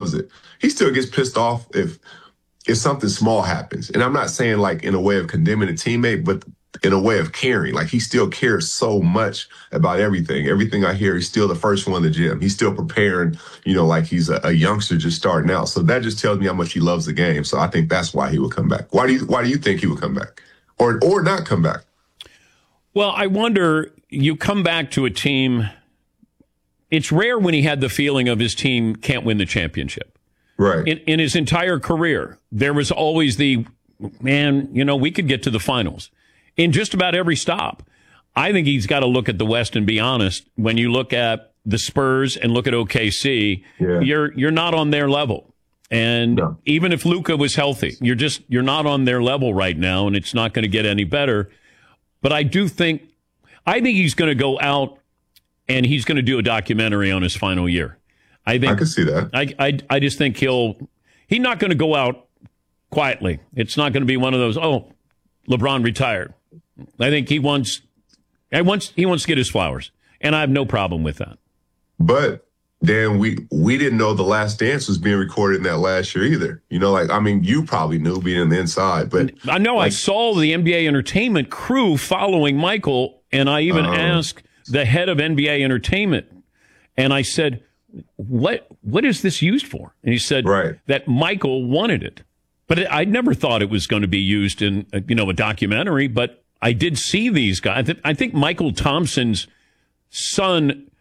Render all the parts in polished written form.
loves it. He still gets pissed off if something small happens. And I'm not saying like in a way of condemning a teammate, but in a way of caring. Like he still cares so much about everything. Everything I hear, he's still the first one in the gym. He's still preparing, like he's a youngster just starting out. So that just tells me how much he loves the game. So I think that's why he would come back. Why do you think he would come back or not come back? Well, I wonder, you come back to a team. It's rare when he had the feeling of his team can't win the championship. Right. In his entire career, there was always the, man, we could get to the finals. In just about every stop. I think he's got to look at the West and be honest. When you look at the Spurs and look at OKC, you're not on their level. And even if Luka was healthy, you're not on their level right now, and it's not going to get any better. But I think he's going to go out and he's going to do a documentary on his final year. I can see that. I just think he's not going to go out quietly. It's not going to be one of those, LeBron retired. I think he wants to get his flowers, and I have no problem with that. But Dan, we didn't know The Last Dance was being recorded in that last year either. You probably knew being on the inside, but I know I saw the NBA Entertainment crew following Michael, and I even asked the head of NBA Entertainment, and I said, "What is this used for?" And he said that Michael wanted it. But I never thought it was going to be used in, a documentary. But I did see these guys. I think Michael Thompson's son,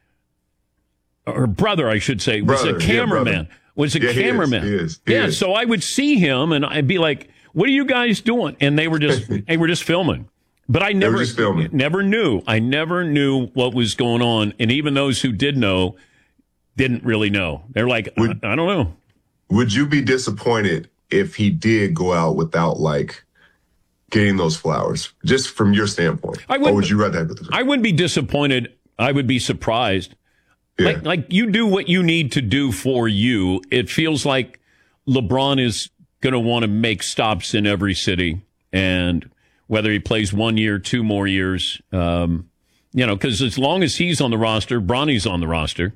or brother, I should say, was a cameraman. He is. So I would see him, and I'd be like, "What are you guys doing?" And they were just filming. But I never knew. I never knew what was going on. And even those who did know didn't really know. They're like, I don't know. Would you be disappointed if he did go out without getting those flowers, just from your standpoint? Or would you rather have it? I wouldn't be disappointed. I would be surprised. Yeah. Like you do what you need to do for you. It feels like LeBron is going to want to make stops in every city, and whether he plays 1 year, 2 more years, because as long as he's on the roster, Bronny's on the roster.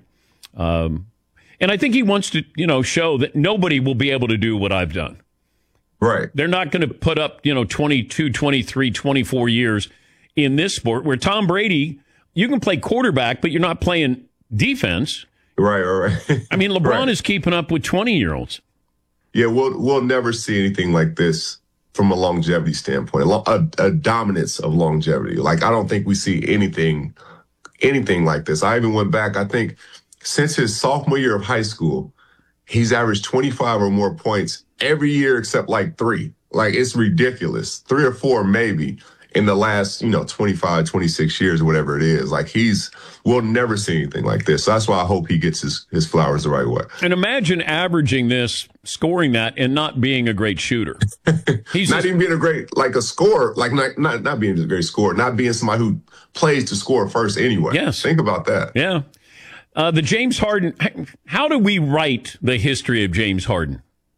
And I think he wants to, show that nobody will be able to do what I've done. Right. They're not going to put up, 22, 23, 24 years in this sport where Tom Brady, you can play quarterback, but you're not playing defense. Right. I mean, LeBron is keeping up with 20-year-olds. Yeah, we'll never see anything like this from a longevity standpoint, a dominance of longevity. I don't think we see anything like this. I even went back, I think, since his sophomore year of high school, he's averaged 25 or more points every year except 3. It's ridiculous. 3 or 4 maybe in the last, 25, 26 years or whatever it is. We'll never see anything like this. So that's why I hope he gets his flowers the right way. And imagine averaging this, scoring that, and not being a great shooter. He's not even being a great, a scorer, not being a great scorer, not being somebody who plays to score first anyway. Yes. Think about that. Yeah. The James Harden, how do we write the history of James Harden?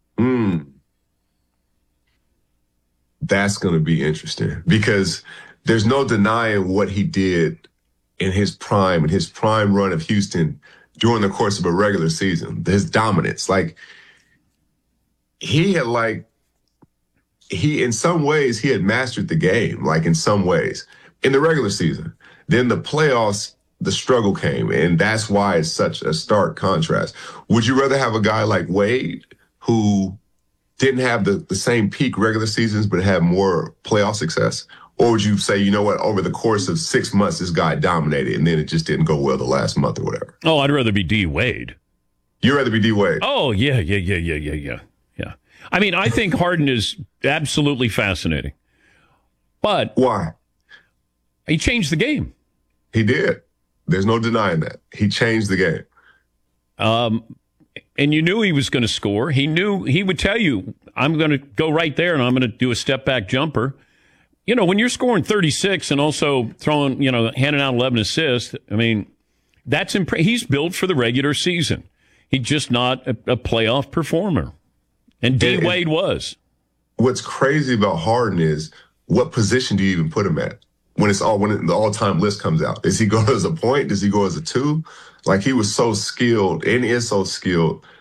That's going to be interesting because there's no denying what he did in his prime run of Houston during the course of a regular season, his dominance. In some ways, he had mastered the game, in some ways, in the regular season. Then the playoffs, the struggle came, and that's why it's such a stark contrast. Would you rather have a guy like Wade who didn't have the same peak regular seasons but had more playoff success? Or would you say, over the course of 6 months, this guy dominated, and then it just didn't go well the last month or whatever? Oh, I'd rather be D. Wade. You'd rather be D. Wade? Oh, yeah. I mean, I think Harden is absolutely fascinating. But why? He changed the game. He did. There's no denying that. He changed the game. And you knew he was going to score. He knew he would tell you, I'm going to go right there and I'm going to do a step back jumper. When you're scoring 36 and also throwing, handing out 11 assists, I mean, that's he's built for the regular season. He's just not a playoff performer. And D. Wade was. What's crazy about Harden is what position do you even put him at? When the all-time list comes out, does he go as a point? Does he go as a 2? He was so skilled and is so skilled